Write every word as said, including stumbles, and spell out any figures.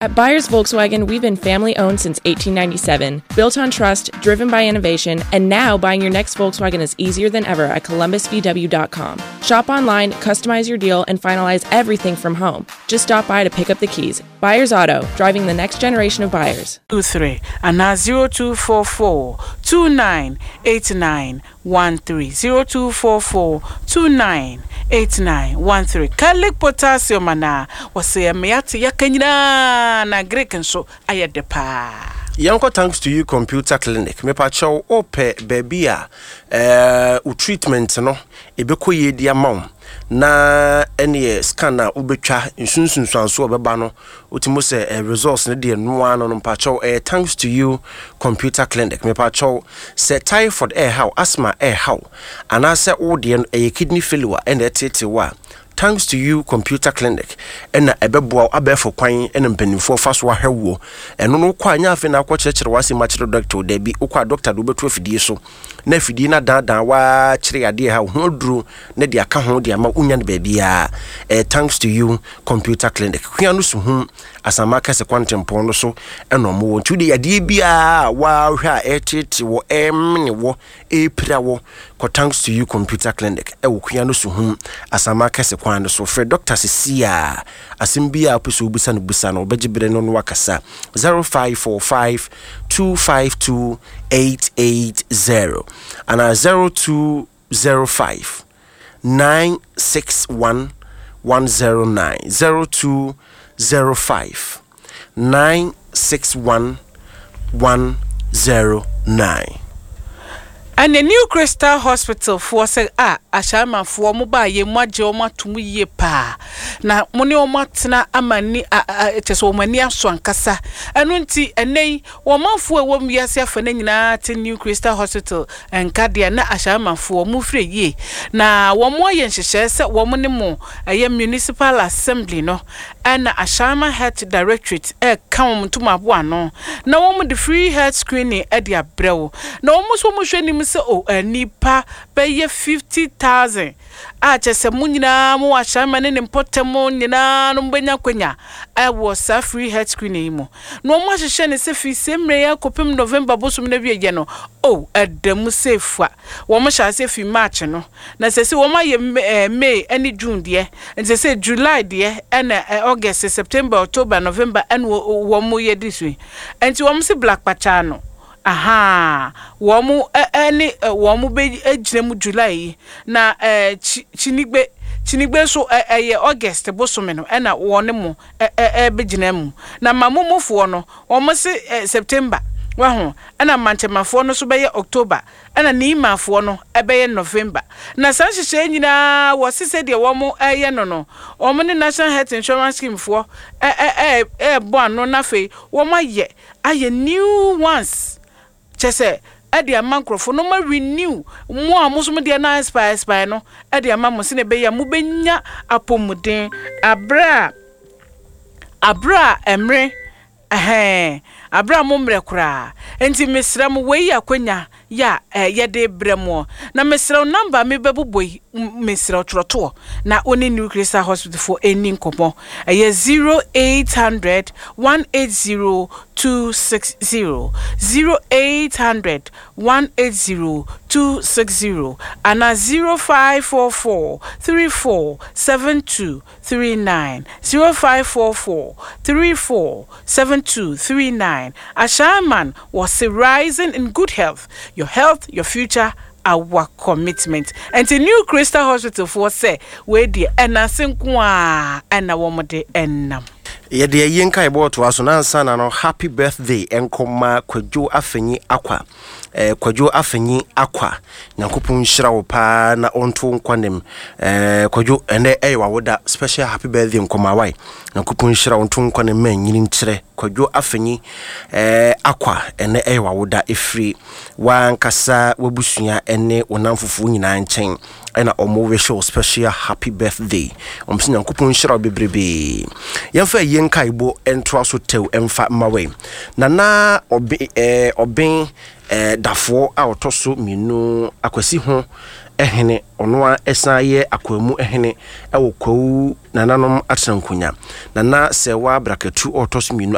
At Byers Volkswagen, we've been family-owned since eighteen ninety-seven, built on trust, driven by innovation, and now buying your next Volkswagen is easier than ever at columbus v w dot com. Shop online, customize your deal, and finalize everything from home. Just stop by to pick up the keys. Byers Auto, driving the next generation of buyers. two three and now zero two four four two nine eight nine one three zero two four four two nine eight nine one three. Calic potassium ana wase meate yakanyina na Greek nso ayedepa. Yanko, thanks to you computer clinic. Me pacho ope baby a eh u treatment no ebeko ye dia mom na ene scanner ubetwa nsunsunsuanso obeba no utimo se results ne de no ano no pacho eh thanks to you computer clinic. Me pacho se typhoid eh how asthma eh how anase wo de eh kidney failure and etete wa. Thanks to you computer clinic ena ebeboa abefo kwan ena mpanimfo fa so ahwewo eno no kwa nya afi na akwa chekere wase machire doctor da bi okwa doctor do beto afidie so na afidie na dan dan wa kire ade ha ho duru na de aka ho de ama unya ne ba bia eh thanks to you computer clinic hia no so hu asama kase kwantempo no so eno mo won tudi ade bia wa hwa etete wo em ne wo epira wo ko thanks to you computer clinic e wo hia no so hu asama kase and so for Doctor Cecilia Asimbia Pusu Busan Busan or Bejibre non Wakasa zero five four five two five two eight eight zero and a zero two zero five nine six one one zero nine zero two zero five nine six one one zero nine. And the New Crystal Hospital for say ah ashama for mobile ye mwaje o matumu ye pa na moni o matna amani eteso mani aso ankasa enu nti enei wo manfo e wo miase afane nyina te New Crystal Hospital enka de na ashama for mu frɛ ye na wo mo ye nhyehyɛ se wo mo ne mo eye municipal assembly no and ashama health directorate e kan mo ntuma bo ano na wo mo the free health screening e de abrewo na wo mo so mo hwɛ ni so o nipa pay fifty thousand a chese munyina mo ashama ne mpotemo nyina no mbenya kwenya I was a free health screening mo no mo hyehyɛ ne se fi semre ya kopem November bosom na wiye no o edemu sefa wo mo hya se fi March no na se se wo ma ye May any June de and se July de and August September October November and wo mo ye this way and wo mo se black pacha no aha womu eni womu be ejinemu July na eh chinigbe chinigbe so eh August bosome no na wone mu eh bejinemu na mamumufo no womu se September wa ho na manchemafo no so be October na nimafo no ebe November na san hyehyɛ nyina wo sese de womu eh no no womu ne National Health Insurance Scheme fo eh eh eh bo ano na fe womu aye aye new ones chese edi amankrofo no ma renew mo amuso de na expire expire no edi amamo se ne be ya mu benya apomuden abra abra emre eh abra mo mre kura enti mesra mo we akwanya ya ye de bremo na mesra number me beboboi mesra troto na oni New Crystal Hospital for any nkomo eh zero eight hundred one eight zero two six zero zero eight hundred one eight zero two six zero and a zero five four four three four seven two three nine zero five four four three four seven two three nine. A shaman was rising in good health. Your health, your future, our commitment. And the New Crystal Hospital for say we the enasinkwa and a woman de enam. Ye de yenka ebo to aso na nsa na no happy birthday enkoma Kwadwo Afenyi Akwa eh Kwadwo Afenyi Akwa Nyankopon hyira wo pa na onto nkwanem eh Kwadwo ene eyewa woda special happy birthday enkoma wai Nyankopon hyira onto nkwanem ma nyini nkyere Kwadwo Afenyi eh Akwa ene eyewa woda efri wankasa wabusua ene wonamfofo nyina nkyɛn ena omo we show special happy birthday omsi Nyankopon hyira bebrebe yemfa yenka ibo entro so tew emfa mawe na na obi eh oben eh dafo a otoso minu akwasi ho ehene ono a esaye akwamu ehene ewo kwawu nananom atrankunya na na sewa brakatu otoso minu